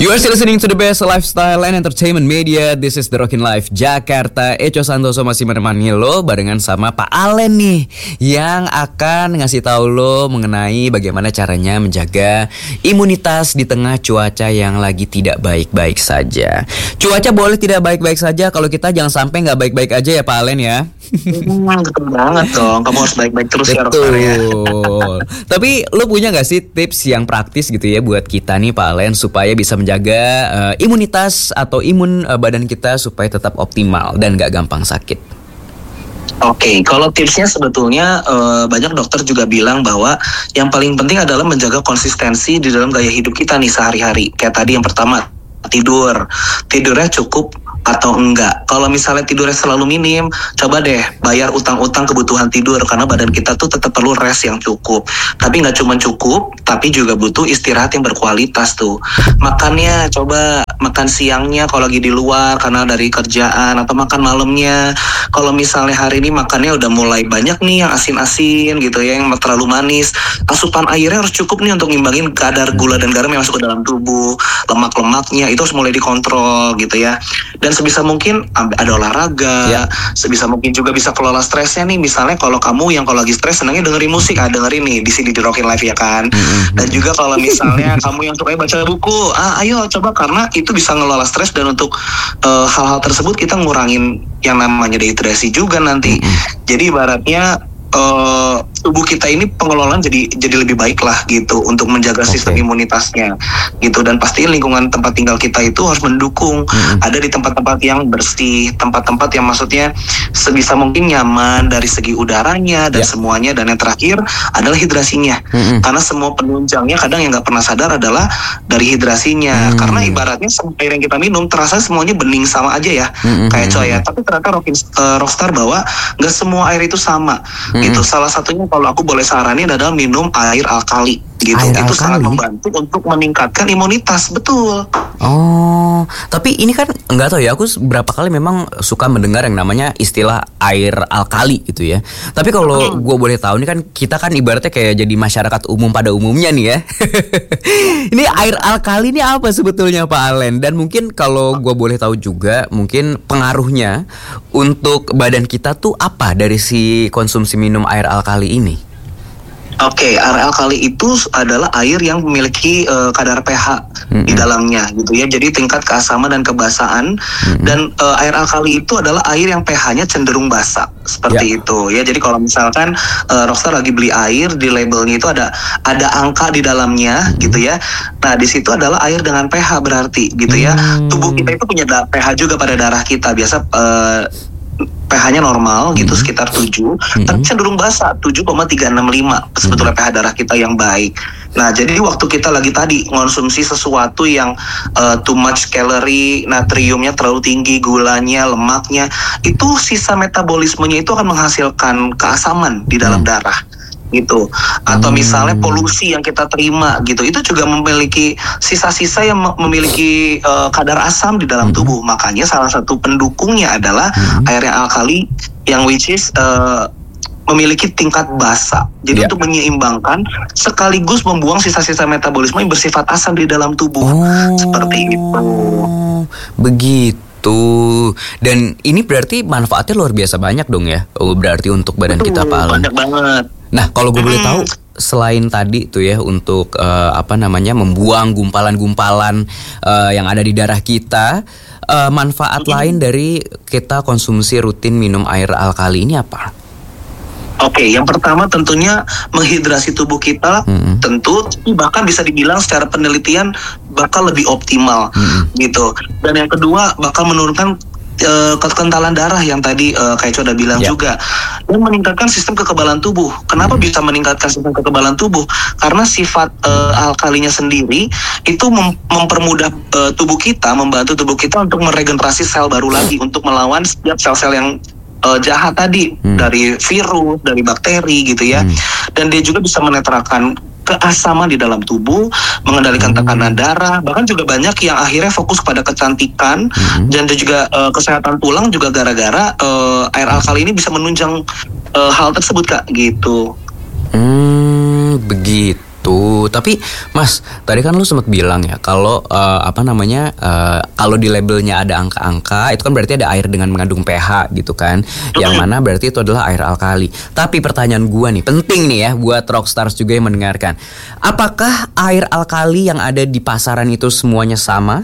You are still listening to the best lifestyle and entertainment media. This is The Rockin' Life Jakarta. Echo Santoso masih menemani lo barengan sama Pak Alen nih, yang akan ngasih tahu lo mengenai bagaimana caranya menjaga imunitas di tengah cuaca yang lagi tidak baik-baik saja. Cuaca boleh tidak baik-baik saja, kalau kita jangan sampai nggak baik-baik aja ya Pak Alen ya. Betul banget dong, kamu harus baik-baik terus ya Betul. Rockstar ya. Tapi lo punya gak sih tips yang praktis gitu ya buat kita nih Pak Alen, supaya bisa menjaga imunitas atau imun badan kita supaya tetap optimal dan gak gampang sakit? Oke, kalau tipsnya sebetulnya banyak dokter juga bilang bahwa yang paling penting adalah menjaga konsistensi di dalam gaya hidup kita nih sehari-hari. Kayak tadi yang pertama, tidurnya cukup atau enggak. Kalau misalnya tidurnya selalu minim, coba deh bayar utang-utang kebutuhan tidur, karena badan kita tuh tetap perlu rest yang cukup. Tapi nggak cuma cukup, tapi juga butuh istirahat yang berkualitas tuh. Makannya coba makan siangnya kalau lagi di luar karena dari kerjaan, atau makan malamnya. Kalau misalnya hari ini makannya udah mulai banyak nih yang asin-asin gitu ya, yang terlalu manis, asupan airnya harus cukup nih untuk ngimbangin kadar gula dan garam yang masuk ke dalam tubuh. Lemak-lemaknya itu harus mulai dikontrol gitu ya. Dan sebisa mungkin ada olahraga, sebisa mungkin juga bisa kelola stresnya nih. Misalnya kalau kamu yang kalau lagi stres senangnya dengerin musik, dengerin nih di sini di Rockin' Life ya kan. Dan juga kalau misalnya kamu yang suka baca buku, ayo coba, karena itu bisa ngelola stres, dan untuk hal-hal tersebut kita ngurangin yang namanya dehidrasi juga nanti. Jadi ibaratnya tubuh kita ini pengelolaan jadi lebih baik lah gitu untuk menjaga sistem imunitasnya gitu. Dan pasti lingkungan tempat tinggal kita itu harus mendukung, ada di tempat-tempat yang bersih, tempat-tempat yang maksudnya sebisa mungkin nyaman dari segi udaranya dan semuanya. Dan yang terakhir adalah hidrasinya, karena semua penunjangnya kadang yang nggak pernah sadar adalah dari hidrasinya. Karena ibaratnya air yang kita minum terasa semuanya bening sama aja ya, kayak coy ya, tapi ternyata Rockstar bahwa nggak semua air itu sama. Itu salah satunya kalau aku boleh saranin adalah minum air alkali gitu. Itu sangat membantu untuk meningkatkan imunitas. Betul. Oh, tapi ini kan nggak tahu ya, aku berapa kali memang suka mendengar yang namanya istilah air alkali gitu ya. Tapi kalau gue boleh tahu, ini kan kita kan ibaratnya kayak jadi masyarakat umum pada umumnya nih ya. Ini air alkali ini apa sebetulnya Pak Alen? Dan mungkin kalau gue boleh tahu juga, mungkin pengaruhnya untuk badan kita tuh apa dari si konsumsi minum air alkali ini? Oke, air alkali itu adalah air yang memiliki kadar pH di dalamnya gitu ya. Jadi tingkat keasaman dan kebasaan. Dan air alkali itu adalah air yang pH-nya cenderung basa, seperti itu ya. Jadi kalau misalkan Rockstar lagi beli air, di labelnya itu ada angka di dalamnya gitu ya. Nah, di situ adalah air dengan pH berarti gitu ya. Tubuh kita itu punya pH juga pada darah kita. Biasa pH-nya normal gitu sekitar 7, tapi cenderung basa 7,365 sebetulnya pH darah kita yang baik. Nah, jadi waktu kita lagi tadi ngonsumsi sesuatu yang too much calorie, natriumnya terlalu tinggi, gulanya, lemaknya, itu sisa metabolismenya itu akan menghasilkan keasaman di dalam darah gitu. Atau misalnya polusi yang kita terima gitu, itu juga memiliki sisa-sisa yang memiliki kadar asam di dalam tubuh. Makanya salah satu pendukungnya adalah air yang alkali, yang which is memiliki tingkat basa. Jadi untuk menyeimbangkan sekaligus membuang sisa-sisa metabolisme yang bersifat asam di dalam tubuh. Seperti itu. Begitu. Dan ini berarti manfaatnya luar biasa banyak dong ya. Berarti untuk badan kita Pak Alen. Banyak banget. Nah, kalau gue boleh tahu, selain tadi tuh ya untuk membuang gumpalan-gumpalan yang ada di darah kita, manfaat lain dari kita konsumsi rutin minum air alkali ini apa? Oke, yang pertama tentunya menghidrasi tubuh kita, tentu bahkan bisa dibilang secara penelitian bakal lebih optimal gitu. Dan yang kedua bakal menurunkan kekentalan darah yang tadi kayak Coda bilang juga, dan meningkatkan sistem kekebalan tubuh. Kenapa bisa meningkatkan sistem kekebalan tubuh? Karena sifat alkalinya sendiri itu mempermudah tubuh kita, membantu tubuh kita untuk meregenerasi sel baru lagi, untuk melawan setiap sel-sel yang jahat tadi, dari virus, dari bakteri gitu ya. Dan dia juga bisa menetralkan keasaman di dalam tubuh, mengendalikan tekanan darah, bahkan juga banyak yang akhirnya fokus pada kecantikan dan juga kesehatan tulang juga gara-gara air alkali ini bisa menunjang hal tersebut Kak, gitu. Begitu. gitu. Tapi Mas, tadi kan lu sempat bilang ya kalau kalau di labelnya ada angka-angka itu kan berarti ada air dengan mengandung pH gitu kan. Yang mana berarti itu adalah air alkali. Tapi pertanyaan gua nih, penting nih ya buat Rockstars juga yang mendengarkan. Apakah air alkali yang ada di pasaran itu semuanya sama?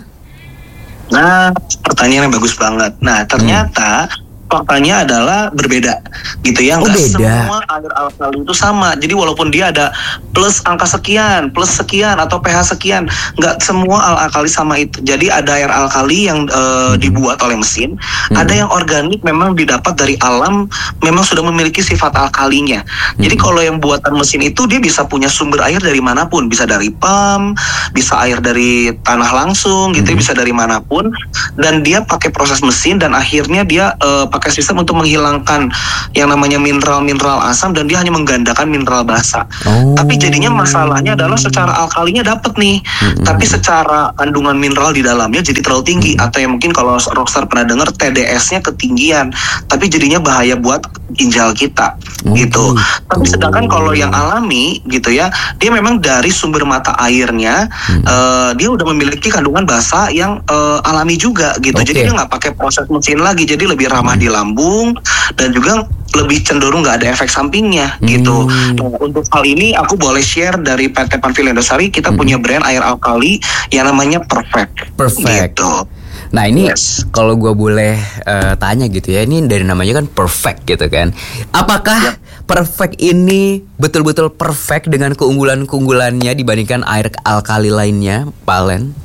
Nah, pertanyaan yang bagus banget. Nah, ternyata faktanya adalah berbeda gitu ya. Nggak semua air alkali itu sama. Jadi walaupun dia ada plus angka sekian, plus sekian atau pH sekian, nggak semua alkali sama itu. Jadi ada air alkali yang dibuat oleh mesin, ada yang organik memang didapat dari alam, memang sudah memiliki sifat alkalinya. Jadi kalau yang buatan mesin itu dia bisa punya sumber air dari manapun, bisa dari pump, bisa air dari tanah langsung gitu, bisa dari manapun, dan dia pakai proses mesin dan akhirnya dia pakai sistem untuk menghilangkan yang namanya mineral asam dan dia hanya menggandakan mineral basa. Tapi jadinya masalahnya adalah secara alkalinya dapat nih, tapi secara kandungan mineral di dalamnya jadi terlalu tinggi, atau yang mungkin kalau Rockstar pernah dengar TDS-nya ketinggian, tapi jadinya bahaya buat ginjal kita gitu. Tapi sedangkan kalau yang alami gitu ya, dia memang dari sumber mata airnya dia udah memiliki kandungan basa yang alami juga gitu. Jadi dia nggak pakai proses mesin lagi, jadi lebih ramah di lambung dan juga lebih cenderung nggak ada efek sampingnya gitu. Nah, untuk hal ini aku boleh share dari PT Pavilion Indosari, kita punya brand air alkali yang namanya Perfect. Gitu. Nah ini kalau gue boleh tanya gitu ya, ini dari namanya kan Perfect gitu kan. Apakah Perfect ini betul-betul perfect dengan keunggulan-keunggulannya dibandingkan air alkali lainnya, Pak Alen?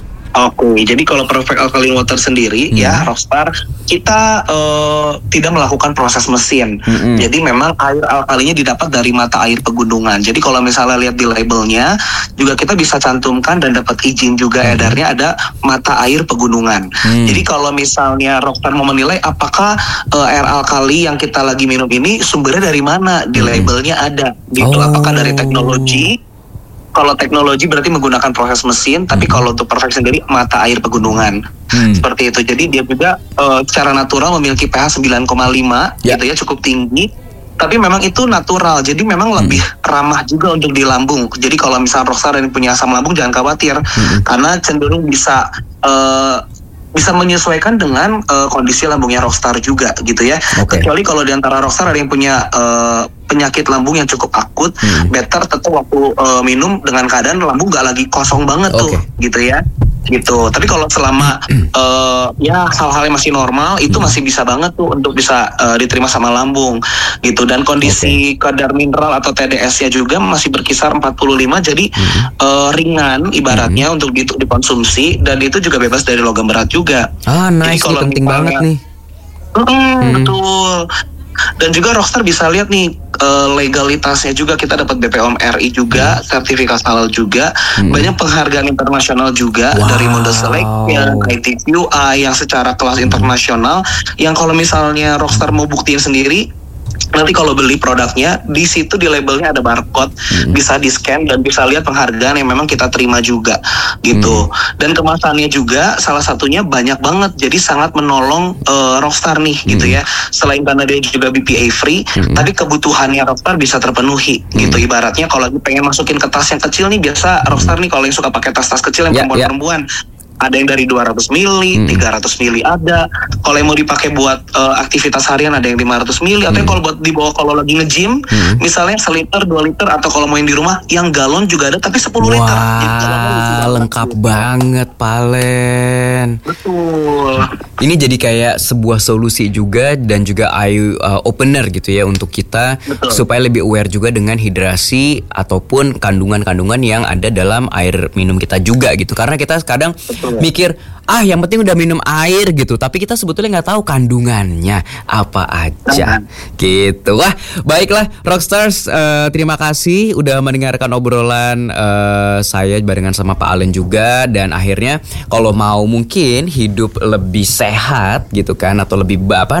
Oke, jadi kalau Perfect Alkaline Water sendiri ya Rockstar, kita tidak melakukan proses mesin. Jadi memang air alkalinya didapat dari mata air pegunungan. Jadi kalau misalnya lihat di labelnya juga kita bisa cantumkan dan dapat izin juga edarnya ada mata air pegunungan. Jadi kalau misalnya Rockstar mau menilai apakah air alkali yang kita lagi minum ini sumbernya dari mana, di labelnya ada gitu. Apakah dari teknologi? Kalau teknologi berarti menggunakan proses mesin, tapi kalau untuk Perfect sendiri mata air pegunungan. Seperti itu. Jadi dia juga secara natural memiliki pH 9,5 gitu ya, cukup tinggi. Tapi memang itu natural, jadi memang lebih ramah juga untuk di lambung. Jadi kalau misalnya Rockstar yang punya asam lambung jangan khawatir, karena cenderung bisa menyesuaikan dengan kondisi lambungnya Rockstar juga gitu ya. Kecuali kalau di antara Rockstar ada yang punya penyakit lambung yang cukup akut, better tetap waktu minum dengan keadaan lambung nggak lagi kosong banget tuh gitu ya. Gitu. Tapi kalau selama ya hal-hal yang masih normal itu masih bisa banget tuh untuk bisa diterima sama lambung gitu. Dan kondisi kadar mineral atau TDS-nya juga masih berkisar 45, jadi ringan ibaratnya untuk dikonsumsi, dan itu juga bebas dari logam berat juga. Nice, jadi penting banget nih. Betul. Dan juga Rockstar bisa lihat nih legalitasnya juga, kita dapat BPOM RI juga, sertifikat halal juga, banyak penghargaan internasional juga dari Mondo Selection, ITQI yang secara kelas internasional, yang kalau misalnya Rockstar mau buktiin sendiri, nanti kalau beli produknya di situ di labelnya ada barcode, bisa di scan dan bisa lihat penghargaan yang memang kita terima juga gitu. Dan kemasannya juga salah satunya banyak banget, jadi sangat menolong Rockstar nih gitu ya. Selain karena dia juga BPA free, tapi kebutuhannya Rockstar bisa terpenuhi gitu. Ibaratnya kalau lagi pengen masukin ke tas yang kecil nih, biasa Rockstar nih kalau yang suka pakai tas-tas kecil yang perempuan-perempuan, ada yang dari 200 mili, 300 mili ada. Kalau yang mau dipakai buat aktivitas harian ada yang 500 mili, atau yang kalau buat dibawa kalau lagi nge-gym, misalnya 1 liter, 2 liter, atau kalau mau yang di rumah yang galon juga ada tapi 10 liter. Wah, lengkap banget Palen. Betul. Ini jadi kayak sebuah solusi juga dan juga eye opener gitu ya untuk kita. Supaya lebih aware juga dengan hidrasi ataupun kandungan-kandungan yang ada dalam air minum kita juga gitu. Karena kita kadang mikir yang penting udah minum air gitu, tapi kita sebetulnya nggak tahu kandungannya apa aja gitu. Wah, baiklah Rockstars, terima kasih udah mendengarkan obrolan saya barengan sama Pak Alen juga. Dan akhirnya kalau mau mungkin hidup lebih sehat gitu kan, atau lebih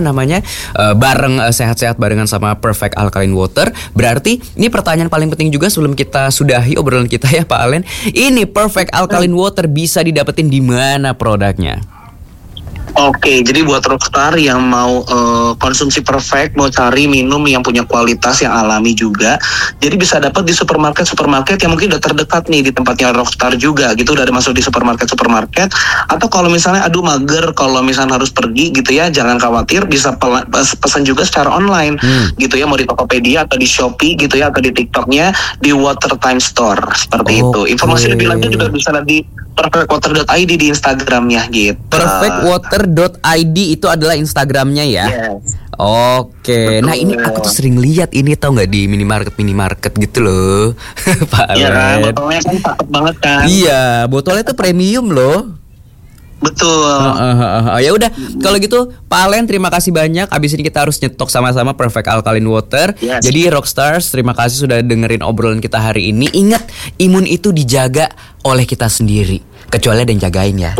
bareng sehat-sehat barengan sama Perfect Alkaline Water, berarti ini pertanyaan paling penting juga sebelum kita sudahi obrolan kita ya Pak Alen. Ini Perfect Alkaline Water bisa didapetin di mana produknya? Oke, jadi buat rockstar yang mau konsumsi perfect, mau cari minum yang punya kualitas yang alami juga, jadi bisa dapat di supermarket yang mungkin udah terdekat nih di tempatnya rockstar juga gitu, udah ada masuk di supermarket. Atau kalau misalnya aduh mager, kalau misalnya harus pergi gitu ya, jangan khawatir, bisa pesan juga secara online gitu ya, mau di Tokopedia atau di Shopee gitu ya, atau di TikToknya di Watertime Store seperti itu. Informasi lebih lanjut juga bisa di perfectwater.id di Instagramnya gitu. Perfectwater.id itu adalah Instagramnya ya. Yes. Oke. Betul. Nah ini aku tuh sering lihat ini, tau nggak, di minimarket gitu loh. Pak Iya kan, Alen. botolnya kan cakep banget kan. Iya, botolnya tuh premium loh. Betul. Ya udah, kalau gitu Pak Alen terima kasih banyak. Abis ini kita harus nyetok sama-sama Perfect Alkaline Water. Yes. Jadi Rockstars, terima kasih sudah dengerin obrolan kita hari ini. Ingat, imun itu dijaga oleh kita sendiri, kecuali ada yang jagain ya.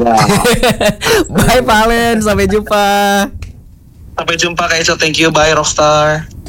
Bye Pak Alen, sampai jumpa. Sampai jumpa Kak Ica, thank you, bye Rockstar.